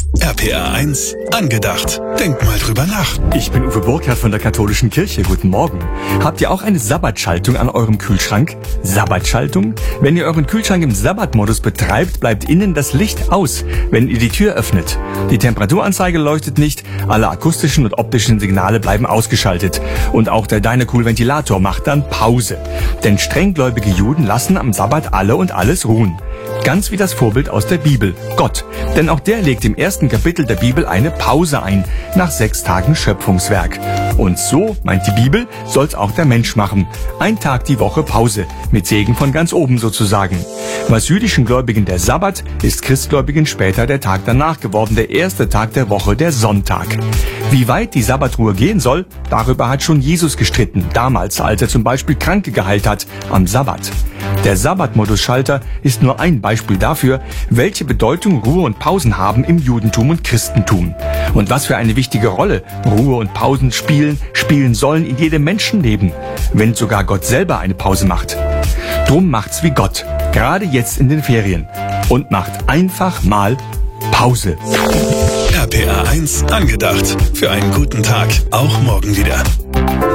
RPR 1 angedacht. Denk mal drüber nach. Ich bin Uwe Burkhardt von der Katholischen Kirche. Guten Morgen. Habt ihr auch eine Sabbatschaltung an eurem Kühlschrank? Sabbatschaltung? Wenn ihr euren Kühlschrank im Sabbatmodus betreibt, bleibt innen das Licht aus, wenn ihr die Tür öffnet. Die Temperaturanzeige leuchtet nicht, alle akustischen und optischen Signale bleiben ausgeschaltet. Und auch der Dynacool-Ventilator macht dann Pause. Denn strenggläubige Juden lassen am Sabbat alle und alles ruhen. Ganz wie das Vorbild aus der Bibel, Gott. Denn auch der legt im ersten Kapitel der Bibel eine Pause ein, nach 6 Tagen Schöpfungswerk. Und so, meint die Bibel, soll's auch der Mensch machen. 1 Tag die Woche Pause, mit Segen von ganz oben sozusagen. Was jüdischen Gläubigen der Sabbat, ist Christgläubigen später der Tag danach geworden, der erste Tag der Woche, der Sonntag. Wie weit die Sabbatruhe gehen soll, darüber hat schon Jesus gestritten, damals, als er zum Beispiel Kranke geheilt hat, am Sabbat. Der Sabbatmodusschalter ist nur ein Beispiel dafür, welche Bedeutung Ruhe und Pausen haben im Judentum und Christentum. Und was für eine wichtige Rolle Ruhe und Pausen spielen sollen in jedem Menschenleben, wenn sogar Gott selber eine Pause macht. Drum macht's wie Gott, gerade jetzt in den Ferien, und macht einfach mal Pause. RPR 1 angedacht. Für einen guten Tag, auch morgen wieder.